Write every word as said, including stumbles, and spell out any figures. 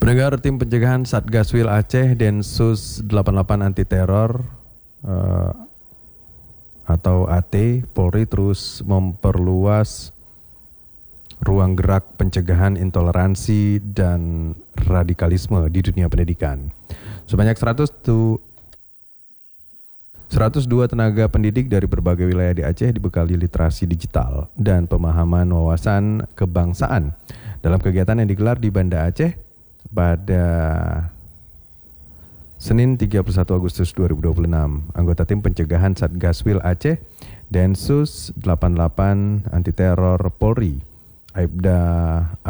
Pendengar, tim pencegahan Satgaswil Aceh Densus delapan puluh delapan anti teror uh, atau A T Polri terus memperluas ruang gerak pencegahan intoleransi dan radikalisme di dunia pendidikan. Sebanyak seratus dua tenaga pendidik dari berbagai wilayah di Aceh dibekali literasi digital dan pemahaman wawasan kebangsaan dalam kegiatan yang digelar di Banda Aceh pada Senin tiga puluh satu Agustus dua ribu dua puluh enam. Anggota tim pencegahan Satgaswil Aceh Densus delapan puluh delapan anti teror Polri, Aibda